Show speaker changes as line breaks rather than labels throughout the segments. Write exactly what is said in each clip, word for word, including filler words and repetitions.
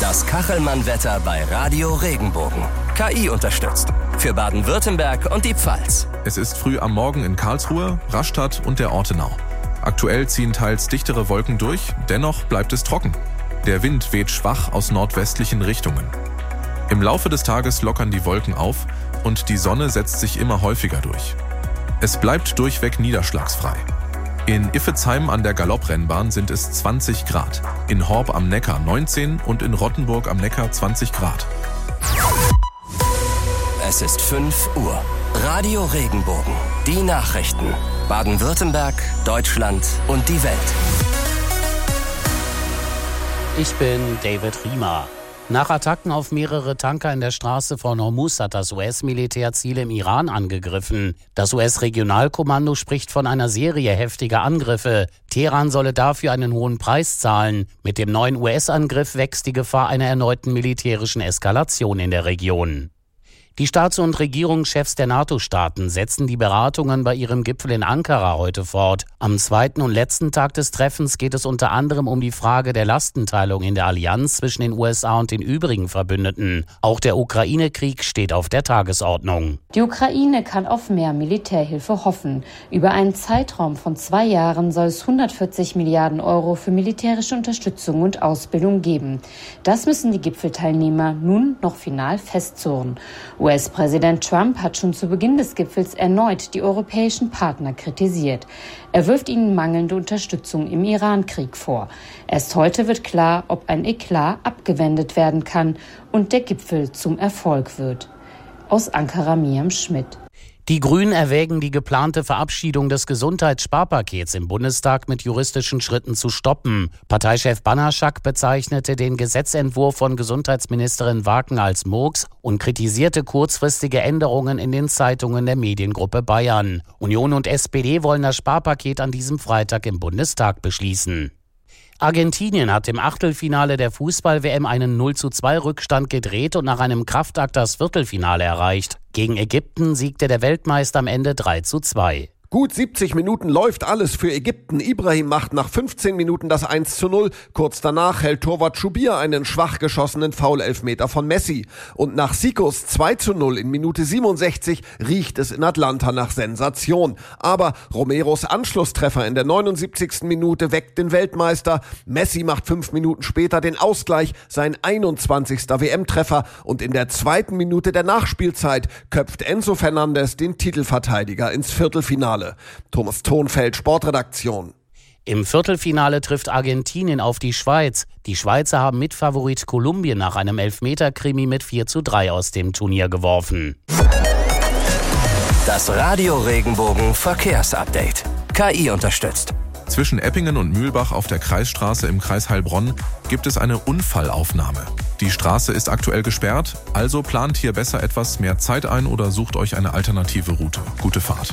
Das Kachelmann-Wetter bei Radio Regenbogen. K I unterstützt. Für Baden-Württemberg und die Pfalz.
Es ist früh am Morgen in Karlsruhe, Rastatt und der Ortenau. Aktuell ziehen teils dichtere Wolken durch, dennoch bleibt es trocken. Der Wind weht schwach aus nordwestlichen Richtungen. Im Laufe des Tages lockern die Wolken auf und die Sonne setzt sich immer häufiger durch. Es bleibt durchweg niederschlagsfrei. In Iffezheim an der Galopprennbahn sind es zwanzig Grad, in Horb am Neckar neunzehn und in Rottenburg am Neckar zwanzig Grad.
Es ist fünf Uhr. Radio Regenbogen. Die Nachrichten. Baden-Württemberg, Deutschland und die Welt.
Ich bin David Riemer. Nach Attacken auf mehrere Tanker in der Straße von Hormuz hat das U S-Militär Ziele im Iran angegriffen. Das U S-Regionalkommando spricht von einer Serie heftiger Angriffe. Teheran solle dafür einen hohen Preis zahlen. Mit dem neuen U S-Angriff wächst die Gefahr einer erneuten militärischen Eskalation in der Region. Die Staats- und Regierungschefs der NATO-Staaten setzen die Beratungen bei ihrem Gipfel in Ankara heute fort. Am zweiten und letzten Tag des Treffens geht es unter anderem um die Frage der Lastenteilung in der Allianz zwischen den U S A und den übrigen Verbündeten. Auch der Ukraine-Krieg steht auf der Tagesordnung.
Die Ukraine kann auf mehr Militärhilfe hoffen. Über einen Zeitraum von zwei Jahren soll es hundertvierzig Milliarden Euro für militärische Unterstützung und Ausbildung geben. Das müssen die Gipfelteilnehmer nun noch final festzurren. U S-Präsident Trump hat schon zu Beginn des Gipfels erneut die europäischen Partner kritisiert. Er wirft ihnen mangelnde Unterstützung im Iran-Krieg vor. Erst heute wird klar, ob ein Eklat abgewendet werden kann und der Gipfel zum Erfolg wird. Aus Ankara Miriam Schmidt.
Die Grünen erwägen, die geplante Verabschiedung des Gesundheitssparpakets im Bundestag mit juristischen Schritten zu stoppen. Parteichef Banaschak bezeichnete den Gesetzentwurf von Gesundheitsministerin Waken als Murks und kritisierte kurzfristige Änderungen in den Zeitungen der Mediengruppe Bayern. Union und S P D wollen das Sparpaket an diesem Freitag im Bundestag beschließen. Argentinien hat im Achtelfinale der Fußball-W M einen null zu zwei Rückstand gedreht und nach einem Kraftakt das Viertelfinale erreicht. Gegen Ägypten siegte der Weltmeister am Ende drei zu zwei.
Gut siebzig Minuten läuft alles für Ägypten. Ibrahim macht nach fünfzehn Minuten das eins zu null. Kurz danach hält Torwart Schubir einen schwach geschossenen Foul-Elfmeter von Messi. Und nach Sikos zwei zu null in Minute siebenundsechzig riecht es in Atlanta nach Sensation. Aber Romeros Anschlusstreffer in der neunundsiebzigsten Minute weckt den Weltmeister. Messi macht fünf Minuten später den Ausgleich, sein einundzwanzigster W M-Treffer. Und in der zweiten Minute der Nachspielzeit köpft Enzo Fernandes den Titelverteidiger ins Viertelfinale. Thomas Thonfeld, Sportredaktion.
Im Viertelfinale trifft Argentinien auf die Schweiz. Die Schweizer haben Mitfavorit Kolumbien nach einem Elfmeter-Krimi mit vier zu drei aus dem Turnier geworfen.
Das Radio Regenbogen Verkehrsupdate. K I unterstützt.
Zwischen Eppingen und Mühlbach auf der Kreisstraße im Kreis Heilbronn gibt es eine Unfallaufnahme. Die Straße ist aktuell gesperrt, also plant hier besser etwas mehr Zeit ein oder sucht euch eine alternative Route. Gute Fahrt.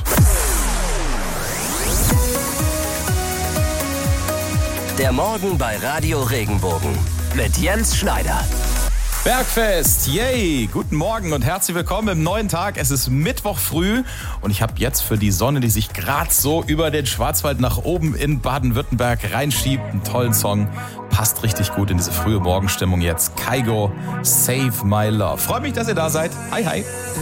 Der Morgen bei Radio Regenbogen mit Jens Schneider.
Bergfest, yay! Guten Morgen und herzlich willkommen im neuen Tag. Es ist Mittwoch früh und ich habe jetzt für die Sonne, die sich gerade so über den Schwarzwald nach oben in Baden-Württemberg reinschiebt, einen tollen Song. Passt richtig gut in diese frühe Morgenstimmung jetzt. Kygo, Save My Love. Freut mich, dass ihr da seid. Hi, hi.